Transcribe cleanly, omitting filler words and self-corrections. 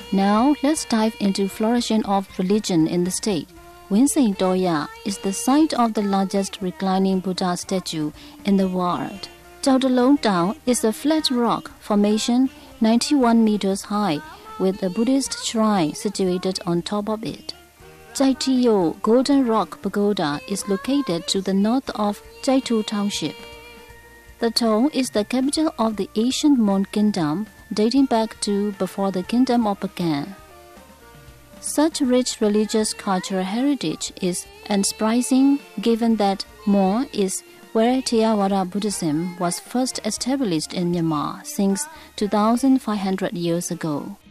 Now let's dive into flourishing of religion in the state. Winsing Toya is the site of the largest reclining Buddha statue in the world. Chowdalong Town is a flat rock formation 91 meters high with a Buddhist shrine situated on top of it. Chaitiyo Golden Rock Pagoda is located to the north of Chaitu Township. The town is the capital of the ancient Mon Kingdom, dating back to before the Kingdom of Pagan. Such rich religious cultural heritage is unsurprising given that Mon is where Theravada Buddhism was first established in Myanmar since 2,500 years ago.